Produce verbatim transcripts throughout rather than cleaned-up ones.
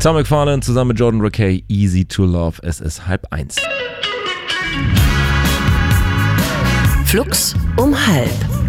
Tom McFarlane zusammen mit Jordan Rakei, Easy to Love. Es ist halb eins. Flux um halb.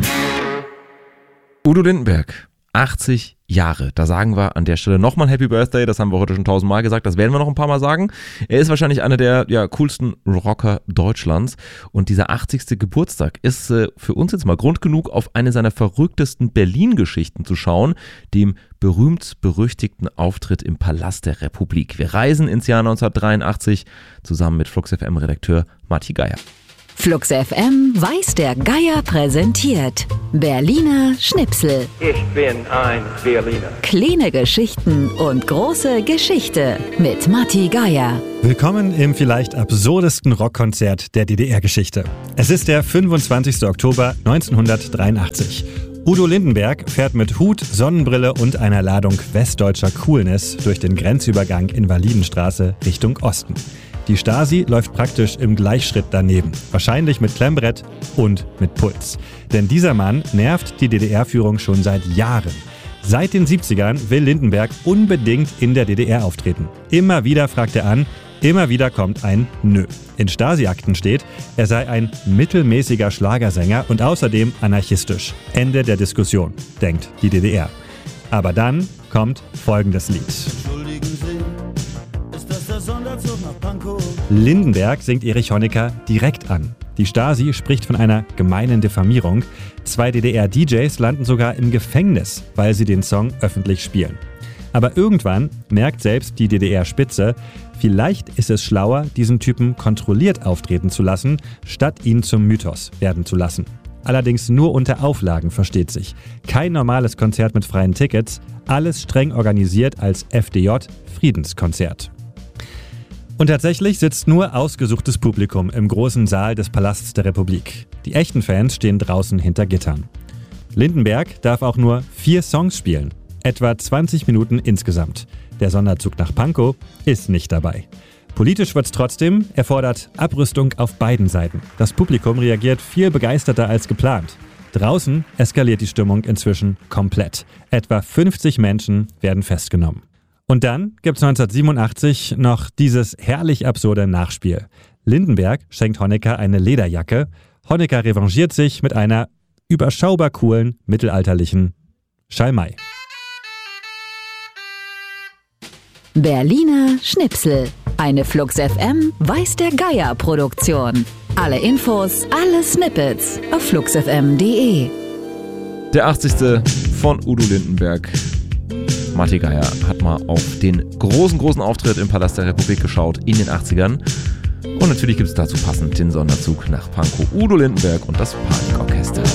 Udo Lindenberg, achtzig Jahre. Da sagen wir an der Stelle nochmal Happy Birthday. Das haben wir heute schon tausendmal gesagt. Das werden wir noch ein paar Mal sagen. Er ist wahrscheinlich einer der ja, coolsten Rocker Deutschlands. Und dieser achtzigste Geburtstag ist äh, für uns jetzt mal Grund genug, auf eine seiner verrücktesten Berlin-Geschichten zu schauen, dem berühmt-berüchtigten Auftritt im Palast der Republik. Wir reisen ins Jahr neunzehnhundertdreiundachtzig zusammen mit Flux F M-Redakteur Matti Geier. Flux F M weiß der Geier präsentiert Berliner Schnipsel. Ich bin ein Berliner. Kleine Geschichten und große Geschichte mit Matti Geier. Willkommen im vielleicht absurdesten Rockkonzert der D D R-Geschichte. Es ist der fünfundzwanzigste Oktober neunzehnhundertdreiundachtzig. Udo Lindenberg fährt mit Hut, Sonnenbrille und einer Ladung westdeutscher Coolness durch den Grenzübergang Invalidenstraße Richtung Osten. Die Stasi läuft praktisch im Gleichschritt daneben, wahrscheinlich mit Klemmbrett und mit Puls. Denn dieser Mann nervt die D D R-Führung schon seit Jahren. Seit den siebzigern will Lindenberg unbedingt in der D D R auftreten. Immer wieder fragt er an, immer wieder kommt ein Nö. In Stasi-Akten steht, er sei ein mittelmäßiger Schlagersänger und außerdem anarchistisch. Ende der Diskussion, denkt die D D R. Aber dann kommt folgendes Lied. Lindenberg singt Erich Honecker direkt an. Die Stasi spricht von einer gemeinen Diffamierung. Zwei D D R-D Js landen sogar im Gefängnis, weil sie den Song öffentlich spielen. Aber irgendwann merkt selbst die D D R-Spitze, vielleicht ist es schlauer, diesen Typen kontrolliert auftreten zu lassen, statt ihn zum Mythos werden zu lassen. Allerdings nur unter Auflagen, versteht sich. Kein normales Konzert mit freien Tickets, alles streng organisiert als F D J-Friedenskonzert. Und tatsächlich sitzt nur ausgesuchtes Publikum im großen Saal des Palasts der Republik. Die echten Fans stehen draußen hinter Gittern. Lindenberg darf auch nur vier Songs spielen, etwa zwanzig Minuten insgesamt. Der Sonderzug nach Pankow ist nicht dabei. Politisch wird's trotzdem, er fordert Abrüstung auf beiden Seiten. Das Publikum reagiert viel begeisterter als geplant. Draußen eskaliert die Stimmung inzwischen komplett. Etwa fünfzig Menschen werden festgenommen. Und dann gibt's neunzehnhundertsiebenundachtzig noch dieses herrlich absurde Nachspiel. Lindenberg schenkt Honecker eine Lederjacke. Honecker revanchiert sich mit einer überschaubar coolen, mittelalterlichen Schalmei. Berliner Schnipsel. Eine Flux F M weiß der Geier Produktion. Alle Infos, alle Snippets auf flux f m punkt d e. Der achtzigste von Udo Lindenberg. Matti Geier hat mal auf den großen, großen Auftritt im Palast der Republik geschaut in den achtzigern. Und natürlich gibt es dazu passend den Sonderzug nach Pankow. Udo Lindenberg und das Panikorchester.